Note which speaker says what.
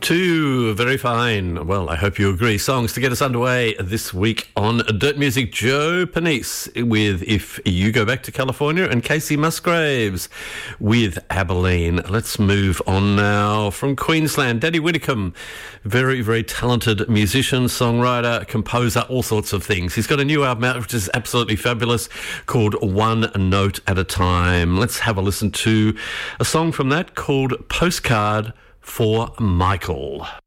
Speaker 1: Two very fine, well, I hope you agree, songs to get us underway this week on Dirt Music. Joe Panisse with If You Go Back to California, and Casey Musgraves with Abilene. Let's move on now from Queensland. Danny Widdicombe, very, very talented musician, songwriter, composer, all sorts of things. He's got a new album out which is absolutely fabulous called One Note at a Time. Let's have a listen to a song from that called Postcard for Michael.